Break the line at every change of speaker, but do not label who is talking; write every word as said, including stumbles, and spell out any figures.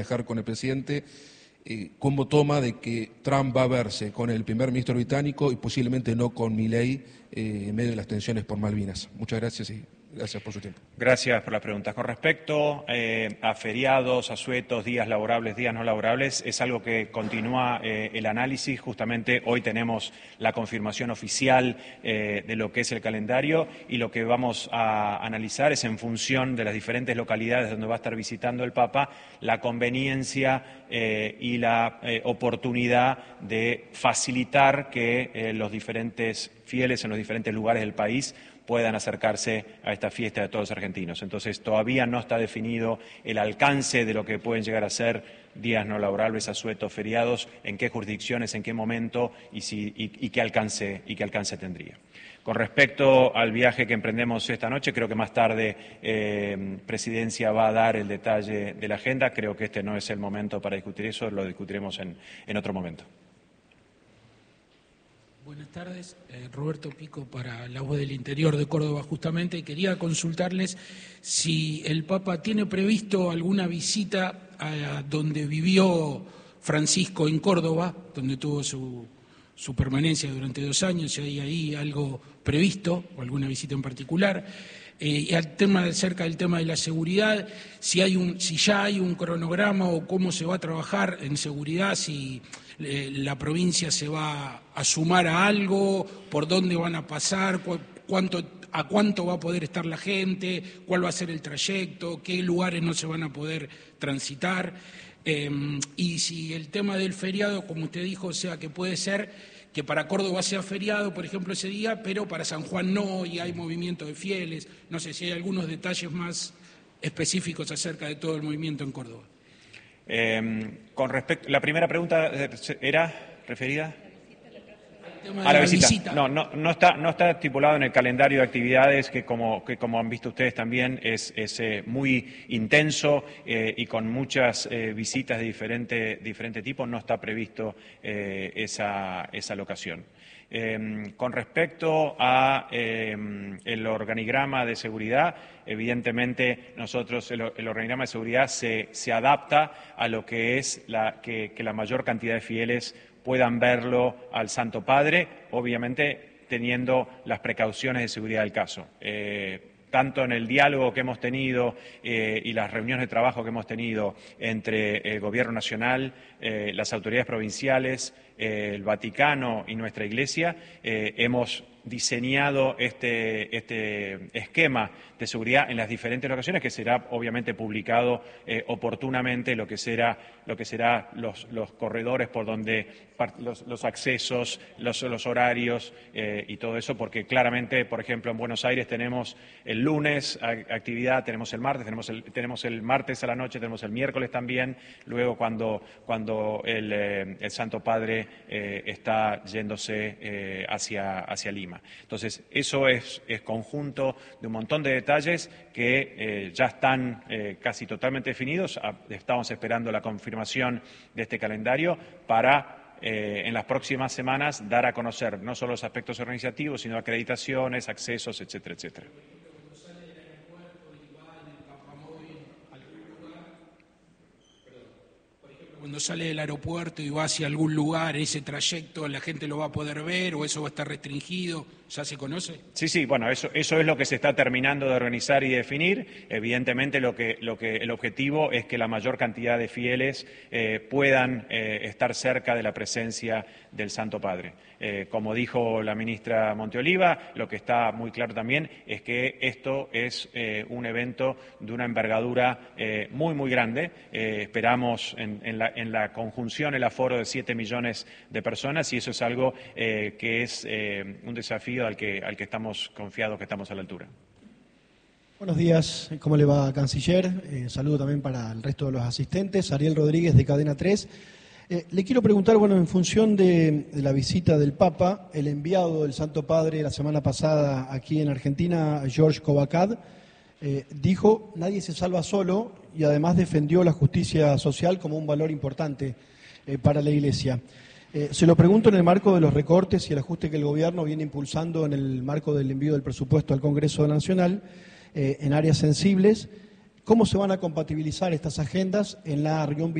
dejar con el presidente eh, cómo toma de que Trump va a verse con el primer ministro británico y posiblemente no con Milei eh, en medio de las tensiones por Malvinas. Muchas gracias y gracias por su tiempo.
Gracias por las preguntas. Con respecto eh, a feriados, asuetos, días laborables, días no laborables, es algo que continúa eh, el análisis. Justamente hoy tenemos la confirmación oficial eh, de lo que es el calendario y lo que vamos a analizar es en función de las diferentes localidades donde va a estar visitando el Papa, la conveniencia eh, y la eh, oportunidad de facilitar que eh, los diferentes fieles en los diferentes lugares del país puedan acercarse a esta fiesta de todos los argentinos. Entonces, todavía no está definido el alcance de lo que pueden llegar a ser días no laborables, asuetos, feriados, en qué jurisdicciones, en qué momento y, si, y, y, qué alcance, y qué alcance tendría. Con respecto al viaje que emprendemos esta noche, creo que más tarde eh, Presidencia va a dar el detalle de la agenda. Creo que este no es el momento para discutir eso, lo discutiremos en, en otro momento.
Buenas tardes, eh, Roberto Pico para La Voz del Interior de Córdoba justamente, y quería consultarles si el Papa tiene previsto alguna visita a donde vivió Francisco en Córdoba, donde tuvo su, su permanencia durante dos años, si hay ahí algo previsto o alguna visita en particular. Eh, y al tema acerca del tema de la seguridad, si hay un, si ya hay un cronograma o cómo se va a trabajar en seguridad, si eh, la provincia se va a sumar a algo, por dónde van a pasar, cu cuánto, a cuánto va a poder estar la gente, cuál va a ser el trayecto, qué lugares no se van a poder transitar, eh, y si el tema del feriado, como usted dijo, o sea que puede ser que para Córdoba sea feriado, por ejemplo, ese día, pero para San Juan no, y hay movimiento de fieles. No sé si hay algunos detalles más específicos acerca de todo el movimiento en Córdoba.
Eh, con respecto, la primera pregunta era referida
tema de
a la
la
visita.
visita.
No, no, no está, no está estipulado en el calendario de actividades que, como, que como han visto ustedes también, es, es eh, muy intenso eh, y con muchas eh, visitas de diferente, diferente tipo. No está previsto eh, esa, esa locación. Eh, con respecto a eh, el organigrama de seguridad, evidentemente nosotros el, el organigrama de seguridad se, se adapta a lo que es la, que, que la mayor cantidad de fieles puedan verlo al Santo Padre, obviamente teniendo las precauciones de seguridad del caso. Eh, tanto en el diálogo que hemos tenido eh, y las reuniones de trabajo que hemos tenido entre el Gobierno Nacional, eh, las autoridades provinciales, eh, el Vaticano y nuestra Iglesia, eh, hemos diseñado este, este esquema de seguridad en las diferentes locaciones, que será obviamente publicado eh, oportunamente lo que será, lo que será los, los corredores por donde los, los accesos, los, los horarios eh, y todo eso, porque claramente, por ejemplo, en Buenos Aires tenemos el lunes actividad, tenemos el martes, tenemos el, tenemos el martes a la noche, tenemos el miércoles también, luego cuando, cuando el, eh, el Santo Padre eh, está yéndose eh, hacia, hacia Lima. Entonces, eso es, es conjunto de un montón de detalles que eh, ya están eh, casi totalmente definidos. Estamos esperando la confirmación de este calendario para, eh, en las próximas semanas, dar a conocer no solo los aspectos organizativos, sino acreditaciones, accesos, etcétera, etcétera.
Cuando sale del aeropuerto y va hacia algún lugar, ese trayecto, ¿la gente lo va a poder ver o eso va a estar restringido? ¿Ya se conoce?
Sí, sí, bueno, eso, eso es lo que se está terminando de organizar y definir. Evidentemente, lo que, lo que, el objetivo es que la mayor cantidad de fieles eh, puedan eh, estar cerca de la presencia del Santo Padre. Eh, como dijo la ministra Monteoliva, lo que está muy claro también es que esto es eh, un evento de una envergadura eh, muy, muy grande. Eh, esperamos en, en, la, en la conjunción el aforo de siete millones de personas y eso es algo eh, que es eh, un desafío al que, al que estamos confiados que estamos a la altura.
Buenos días, ¿cómo le va, canciller? Eh, saludo también para el resto de los asistentes. Ariel Rodríguez, de Cadena tres. Eh, le quiero preguntar, bueno, en función de, de la visita del Papa, el enviado del Santo Padre la semana pasada aquí en Argentina, George Covacad, eh, dijo, nadie se salva solo, y además defendió la justicia social como un valor importante eh, para la Iglesia. Eh, se lo pregunto en el marco de los recortes y el ajuste que el Gobierno viene impulsando en el marco del envío del presupuesto al Congreso Nacional, eh, en áreas sensibles. ¿Cómo se van a compatibilizar estas agendas en la reunión